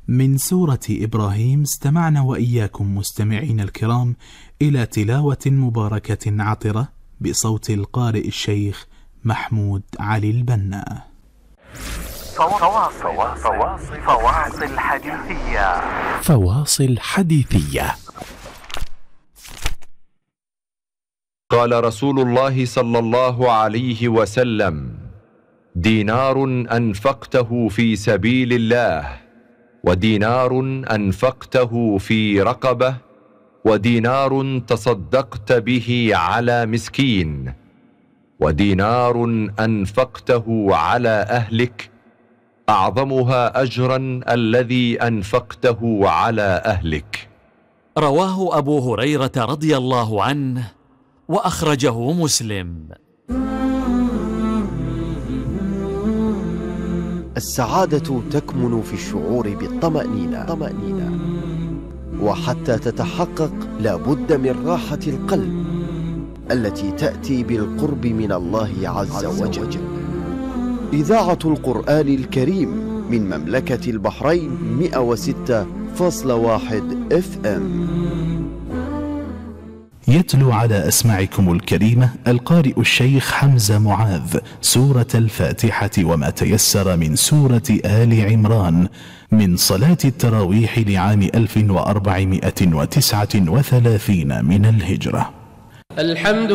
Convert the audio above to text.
من سورة إبراهيم استمعنا وإياكم مستمعين الكرام إلى تلاوة مباركة عطرة بصوت القارئ الشيخ محمود علي البنا. فواصل حديثية. فواصل حديثية. قال رسول الله صلى الله عليه وسلم: دينار أنفقته في سبيل الله، ودينار أنفقته في رقبة، ودينار تصدقت به على مسكين، ودينار أنفقته على أهلك، أعظمها أجرا الذي أنفقته على أهلك. رواه أبو هريرة رضي الله عنه وأخرجه مسلم. السعادة تكمن في الشعور بالطمأنينة، وحتى تتحقق لابد من راحة القلب التي تأتي بالقرب من الله عز وجل. إذاعة القرآن الكريم من مملكة البحرين 106.1 FM. يتلو على أسماعكم الكريمة القارئ الشيخ حمزة معاذ سورة الفاتحة وما تيسر من سورة آل عمران من صلاة التراويح لعام 1439 من الهجرة. الحمد